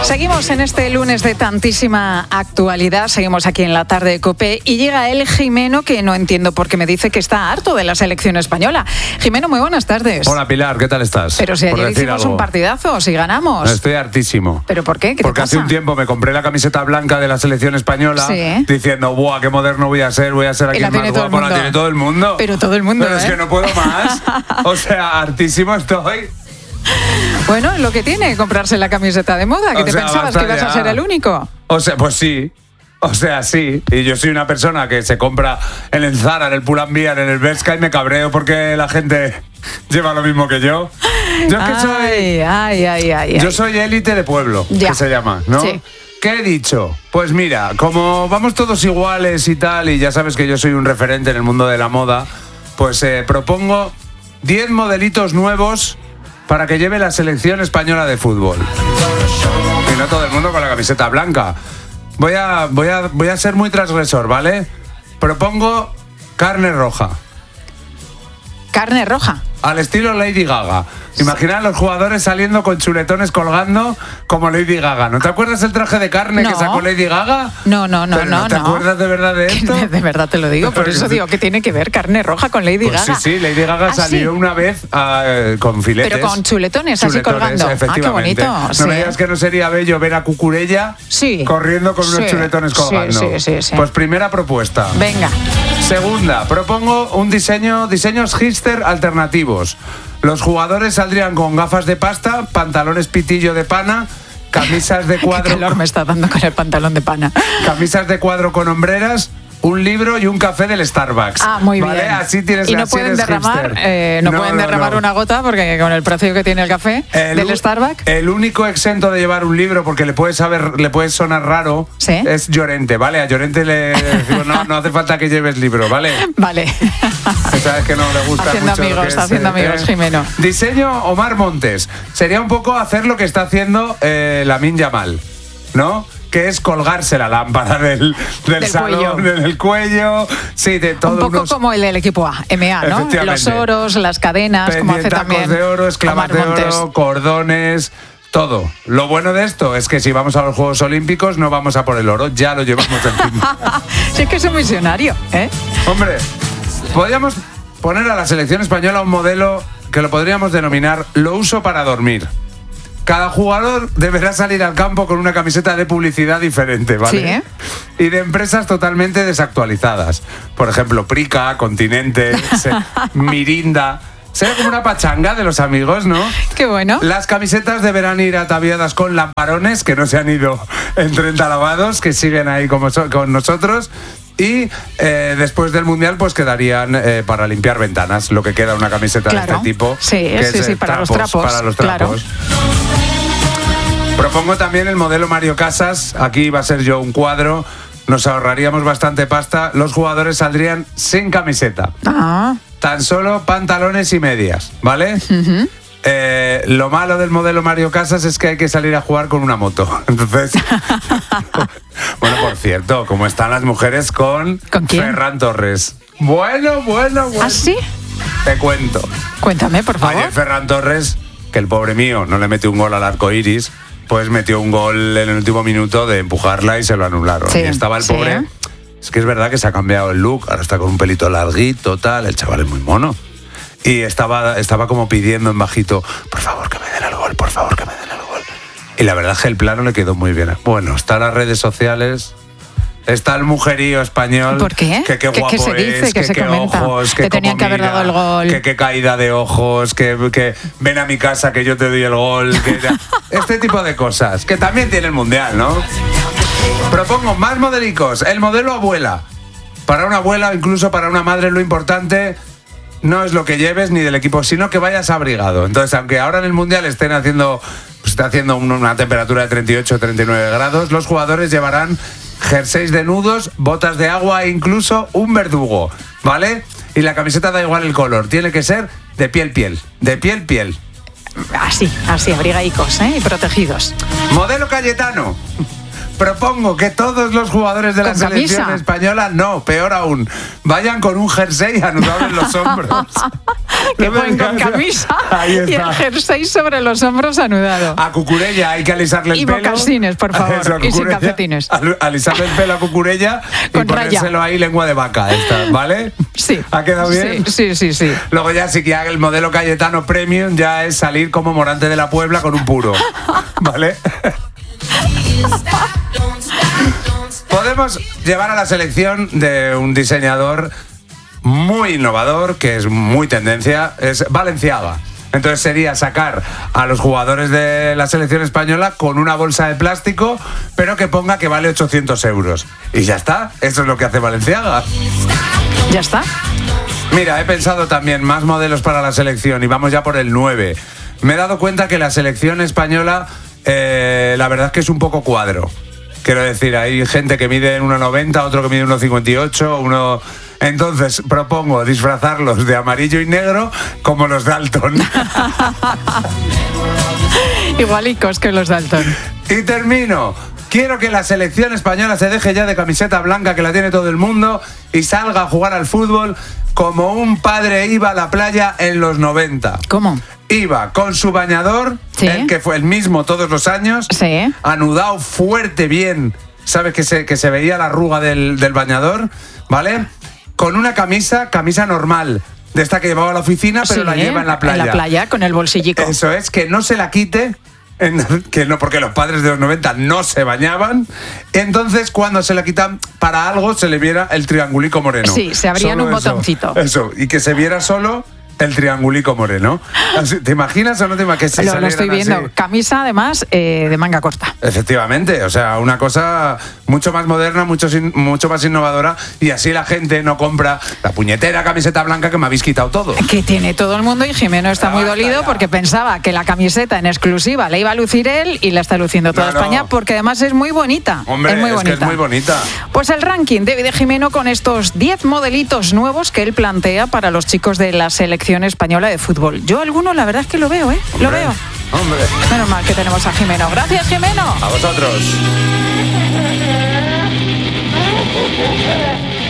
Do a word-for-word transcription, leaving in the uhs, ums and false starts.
Seguimos en este lunes de tantísima actualidad, seguimos aquí en la tarde de COPE y llega el Jimeno, que no entiendo por qué me dice que está harto de la selección española. Jimeno, muy buenas tardes. Hola Pilar, ¿qué tal estás? Pero si ayer hicimos algo. un partidazo, si ganamos. Estoy hartísimo. ¿Pero por qué? ¿Qué Porque te pasa? hace un tiempo me compré la camiseta blanca de la selección española, sí. diciendo, ¡buah, qué moderno voy a ser! Voy a ser aquí el más guapo, la tiene todo el mundo. Pero todo el mundo, Pero ¿eh? es que no puedo más. O sea, hartísimo estoy. Bueno, lo que tiene comprarse la camiseta de moda, que o te sea, pensabas que ibas ya. a ser el único. O sea, pues sí. O sea, sí. Y yo soy una persona que se compra en el Zara, en el Pull&Bear, en el Bershka y me cabreo porque la gente lleva lo mismo que yo. Yo es que ay, soy... Ay, ay, ay, Yo ay. soy élite de pueblo, ya. que se llama, ¿no? Sí. ¿Qué he dicho? Pues mira, como vamos todos iguales y tal, y ya sabes que yo soy un referente en el mundo de la moda, pues eh, propongo diez modelitos nuevos para que lleve la selección española de fútbol. Y no todo el mundo con la camiseta blanca. Voy a, voy a, voy a ser muy transgresor, ¿vale? Propongo carne roja. Carne roja. Al estilo Lady Gaga. Imagina a los jugadores saliendo con chuletones colgando como Lady Gaga. ¿No te acuerdas el traje de carne no. que sacó Lady Gaga? No, no, no, ¿Pero no. ¿No te no. acuerdas de verdad de esto? De verdad te lo digo, por eso digo que tiene que ver carne roja con Lady pues Gaga. Sí, sí, Lady Gaga ¿Ah, salió sí? una vez uh, con filetes. Pero con chuletones, chuletones así colgando. Efectivamente. Ah, qué bonito. No sí. me digas que no sería bello ver a Cucurella sí. corriendo con unos sí. chuletones colgando. Sí, sí, sí, sí. Pues primera propuesta. Venga. Segunda, propongo un diseño, diseños hipster alternativos. Los jugadores saldrían con gafas de pasta, pantalones pitillo de pana, camisas de cuadro... Qué calor me está dando con el pantalón de pana. Camisas de cuadro con hombreras, un libro y un café del Starbucks. Ah, muy ¿vale? bien. Así tienes, y no así pueden derramar, eh, no, no pueden no, derramar no. una gota porque con el precio que tiene el café el, del Starbucks. El único exento de llevar un libro, porque le puede saber, le puede sonar raro, ¿sí? Es Llorente, ¿vale? A Llorente le decimos, no, no hace falta que lleves libro, ¿vale? Vale. Sabes que no le gusta haciendo mucho amigos, lo que está es, haciendo eh, amigos, Jimeno. Diseño Omar Montes. Sería un poco hacer lo que está haciendo eh, Lamine Yamal, ¿no? Que es colgarse la lámpara del, del, del salón, cuello. del cuello, sí, de todo. Un poco unos... como el del equipo A, M A, ¿no? Los oros, las cadenas, como hace también de oro, esclavas de Montes. oro, cordones, todo. Lo bueno de esto es que si vamos a los Juegos Olímpicos no vamos a por el oro, ya lo llevamos encima. Sí, es que es un visionario, ¿eh? Hombre, podríamos poner a la selección española un modelo que lo podríamos denominar lo uso para dormir. Cada jugador deberá salir al campo con una camiseta de publicidad diferente, ¿vale? Sí, ¿eh? Y de empresas totalmente desactualizadas. Por ejemplo, Prica, Continente, Mirinda. Será como una pachanga de los amigos, ¿no? Qué bueno. Las camisetas deberán ir ataviadas con lamparones que no se han ido en treinta lavados, que siguen ahí como so- con nosotros. Y eh, después del Mundial pues quedarían eh, para limpiar ventanas, lo que queda una camiseta claro. de este tipo. Sí, que sí, es, sí, para trapos, los trapos. Para los trapos. Claro. Propongo también el modelo Mario Casas. Aquí va a ser yo un cuadro. Nos ahorraríamos bastante pasta. Los jugadores saldrían sin camiseta. Ah. Tan solo pantalones y medias, ¿vale? Uh-huh. Eh, lo malo del modelo Mario Casas es que hay que salir a jugar con una moto. Entonces, bueno, por cierto, ¿cómo están las mujeres con, ¿Con quién? Ferran Torres? Bueno, bueno, bueno. ¿Ah, sí? Te cuento. Cuéntame, por favor. Ayer Ferran Torres, que el pobre mío no le metió un gol al arco iris, pues metió un gol en el último minuto de empujarla y se lo anularon. Sí, y estaba el sí, pobre... ¿eh? Es que es verdad que se ha cambiado el look, ahora está con un pelito larguito, tal, el chaval es muy mono. Y estaba, estaba como pidiendo en bajito, por favor que me den el gol, por favor que me den el gol. Y la verdad es que el plano le quedó muy bien. Bueno, está en las redes sociales, está el mujerío español. ¿Por qué? Que qué guapo ¿Qué se dice? es, ¿Qué que se qué comenta? ojos, que Que tenían que haber mira, dado el gol. Que qué caída de ojos, que, que ven a mi casa que yo te doy el gol. Que, este tipo de cosas, que también tiene el Mundial, ¿no? Propongo más modelicos, el modelo abuela. Para una abuela o incluso para una madre lo importante no es lo que lleves ni del equipo, sino que vayas abrigado. Entonces, aunque ahora en el Mundial estén haciendo, pues está haciendo una temperatura de treinta y ocho a treinta y nueve grados, los jugadores llevarán jerseys de nudos, botas de agua e incluso un verdugo, ¿vale? Y la camiseta da igual el color, tiene que ser de piel piel, de piel piel. Así, así, abrigaicos, ¿eh? Y protegidos. Modelo Cayetano. propongo que todos los jugadores de la ¿Con selección camisa? española, no, peor aún, vayan con un jersey anudado en los hombros. Que ¿No me ponen con encanta? camisa Ahí y el está. jersey sobre los hombros anudado. A Cucurella hay que alisarle el Y pelo. mocasines, por favor, Eso, a y sin Cucurella, calcetines. al- Alisarle el pelo a Cucurella y Con raya. ponérselo ahí lengua de vaca, esta, ¿vale? Sí. ¿Ha quedado bien? Sí, sí, sí, sí. Luego ya sí que haga el modelo Cayetano Premium, ya es salir como Morante de la Puebla con un puro, ¿vale? Podemos llevar a la selección de un diseñador muy innovador, que es muy tendencia, es Balenciaga. Entonces sería sacar a los jugadores de la selección española con una bolsa de plástico, pero que ponga que vale ochocientos euros. Y ya está, eso es lo que hace Balenciaga. ¿Ya está? Mira, he pensado también más modelos para la selección y vamos ya por el nueve. Me he dado cuenta que la selección española, eh, la verdad es que es un poco cuadro. Quiero decir, hay gente que mide uno noventa, otro que mide uno cincuenta y ocho, uno... Entonces propongo disfrazarlos de amarillo y negro como los Dalton. Igualicos que los Dalton. Y termino. Quiero que la selección española se deje ya de camiseta blanca, que la tiene todo el mundo, y salga a jugar al fútbol como un padre iba a la playa en los noventa. ¿Cómo? Iba con su bañador, Sí. el que fue el mismo todos los años, Sí. anudado fuerte bien, ¿sabes? Que se, que se veía la arruga del, del bañador, ¿vale? Con una camisa, camisa normal, de esta que llevaba a la oficina, pero Sí, la lleva en la playa. En la playa, con el bolsillico. Eso es, que no se la quite, en- que no, porque los padres de los noventa no se bañaban. Entonces, cuando se la quitan para algo, se le viera el triangulico moreno. Sí, se abrían Solo un eso, botoncito. Eso, y que se viera solo el triangulico moreno. Así, ¿te imaginas o no te imaginas? Que se Lo, lo estoy salieran viendo. así? Camisa, además, eh, de manga corta. Efectivamente, o sea, una cosa mucho más moderna, mucho, sin- mucho más innovadora, y así la gente no compra la puñetera camiseta blanca que me habéis quitado todo. Que tiene todo el mundo, y Jimeno está Ya muy basta dolido ya. porque pensaba que la camiseta en exclusiva la iba a lucir él y la está luciendo toda No, no. España, porque además es muy bonita. Hombre, es muy es que bonita. es muy bonita. Pues el ranking de, de Jimeno con estos diez modelitos nuevos que él plantea para los chicos de la selección española de fútbol. Yo alguno, la verdad es que lo veo, ¿eh? Lo Hombre, veo. Hombre, Menos mal que tenemos a Jimeno. Gracias, Jimeno. a vosotros.